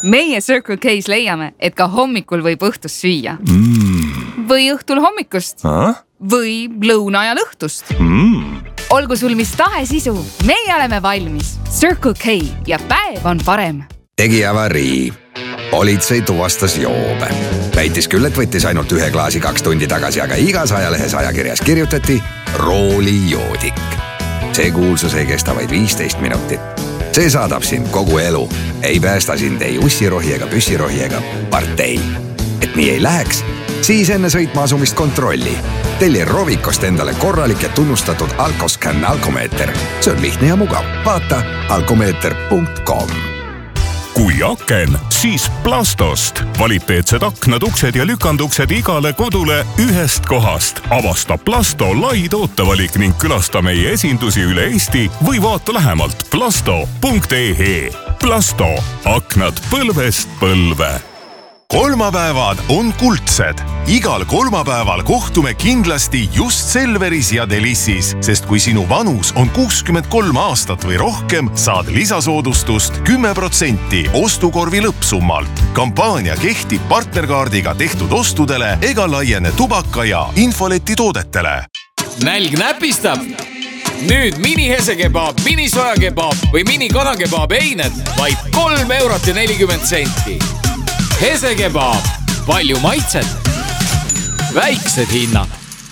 Meie Circle K's leiame, et ka hommikul võib õhtust süüa. Või õhtul hommikust. Või lõuna ajal õhtust. Olgu sul mis tahes isu, meie oleme valmis. Circle K ja päev on parem. Tegi avarii. Politsei tuvastas joobe. Väitis küll, et võttis ainult 1 klaasi 2 tundi tagasi, aga igas ajalehes ajakirjas kirjutati roolijoodik. See kuulsus ei kesta vaid 15 minutit. See saadab sind kogu elu. Ei päästa sind ei ussirohi ega püssirohi ega partei. Et nii ei läheks, siis enne sõitma asumist kontrolli. Telli Rovikost endale korralik ja tunnustatud Alkoscan alkomeeter. See on lihtne ja mugav. Vaata alkomeeter.com. Kui aken, siis Plastost. Kvaliteetsed aknad, uksed ja lükanduksed igale kodule ühest kohast. Avasta Plasto lai tootevalik ning külasta meie esindusi üle Eesti või vaata lähemalt plasto.ee. Plasto. Aknad põlvest põlve. Kolmapäevad on kuldsed. Igal kolmapäeval kohtume kindlasti just Selveris ja Delissis, sest kui sinu vanus on 63 aastat või rohkem, saad lisasoodustust 10% ostukorvi lõppsummalt. Kampaania kehtib partnerkaardiga tehtud ostudele ega laiene tubaka ja infoleti toodetele. Nälg näpistab! Nüüd mini-hesekebab, mini-sojakebab või mini-kanakebab eined vaid 3,40 €. Hesekebab, palju maitset, väiksed hinnad.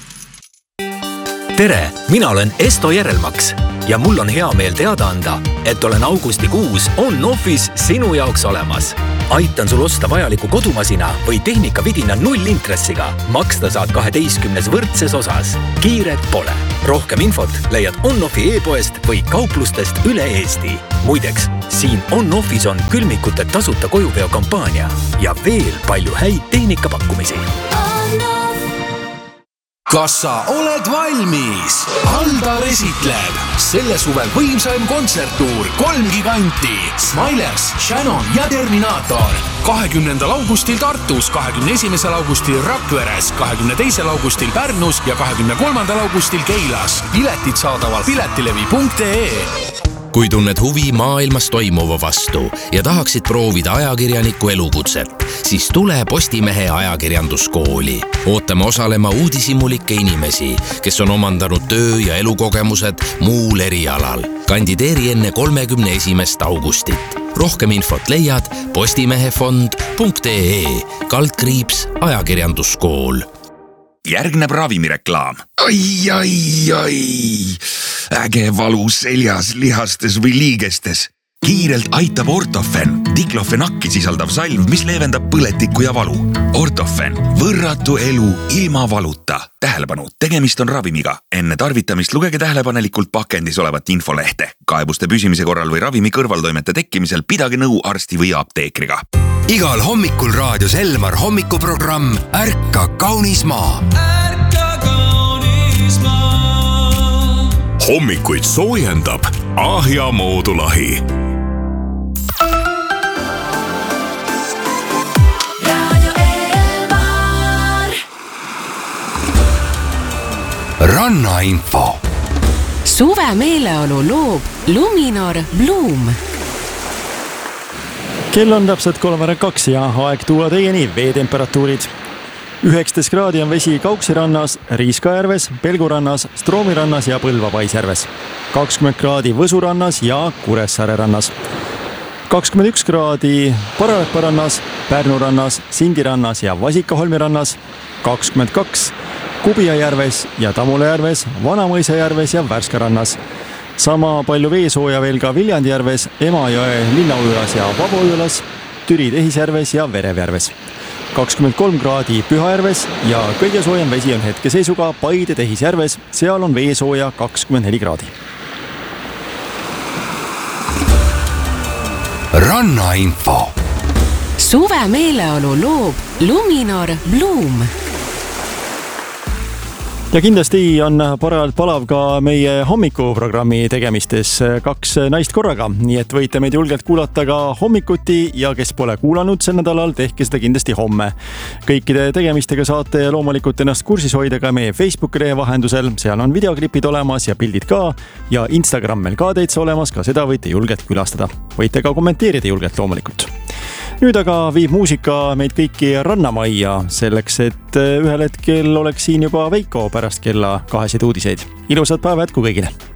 Tere, mina olen Esto Järelmaks ja mul on hea meel teada anda, et olen augustikuus On-Office sinu jaoks olemas. Aitan sul osta vajaliku kodumasina või tehnikavidina 0 intressiga. Maksta saad 12 võrdses osas. Kiiret pole. Rohkem infot leiad On-Offi e-poest või kauplustest üle Eesti. Muideks, siin On-Office on külmikute tasuta kojuveo kampaania ja veel palju häid tehnikapakkumisi. Kas sa oled valmis? Aldar esitleb selle suve võimsaim kontserttuur 3 giganti Smilers, Shannon ja Terminator 20. augustil Tartus, 21. augustil Rakveres, 22. augustil Pärnus ja 23. augustil Keilas. Piletid saadaval piletilevi.ee. Kui tunned huvi maailmas toimuva vastu ja tahaksid proovida ajakirjaniku elukutset, siis tule Postimehe ajakirjanduskooli. Ootame osalema uudishimulikke inimesi, kes on omandanud töö- ja elukogemused muul erialal. Kandideeri enne 31. augustit. Rohkem infot leiad postimehefond.ee /ajakirjanduskool. Järgneb ravimireklaam. Ai. Äge valu seljas, lihastes või liigestes. Kiirelt aitab Ortofen, diklofenakki sisaldav salv, mis leevendab põletikku ja valu. Ortofen, võrratu elu ilma valuta. Tähelepanu, tegemist on ravimiga. Enne tarvitamist lugege tähelepanelikult pakendis olevat infolehte. Kaebuste püsimise korral või ravimi kõrvaltoimete tekkimisel pidage nõu arsti või apteekriga. Igal hommikul raadios Elmar hommikuprogramm Ärka kaunis maa. Hommikuid soojendab Ahja moodulahi. Rannainfo. Suve meeleolu loob Luminor Bloom. Kell on täpselt 3:02 ja aeg tuua teieni veetemperatuurid. 19 kraadi on vesi Kauksi rannas, Riiskajärves, Pelgurannas, Stroomirannas ja Põlva-Paisjärves. 20 kraadi Võsu rannas ja Kuressaare rannas. 21 kraadi Paralepa rannas, Pärnu rannas, Sindi rannas ja Vasikaholmi rannas. 22 Kubia järves ja Tamule järves, Vanamõisa järves ja Värska rannas. Sama palju veesooja veel ka Viljandi järves, Emajõe Linnaujulas ja Vabuojulas, Türi Tehisjärves ja Verevjärves. 23 kraadi Pühajärves ja kõige soojem vesi on hetkeseisuga Paide Tehisjärves, seal on veesooja 24 kraadi. Rannainfo. Suve meeleolu loob Luminor Bloom. Ja kindlasti on parajalt palav ka meie hommikuprogrammi tegemistes 2 naist korraga, nii et võite meid julgelt kuulata ka hommikuti ja kes pole kuulanud sel nädalal, tehke seda kindlasti homme. Kõikide tegemistega saate loomulikult ennast kursis hoida ka meie Facebook-lehe vahendusel, seal on videoklipid olemas ja pildid ka ja Instagram meil ka täitsa olemas, ka seda võite julgelt külastada. Võite ka kommenteerida julgelt loomulikult. Nüüd aga viib muusika meid kõiki Rannamajja selleks, et ühel hetkel oleks siin juba Veiko pärast kella 2 uudiseid. Ilusat päeva jätku kõigile!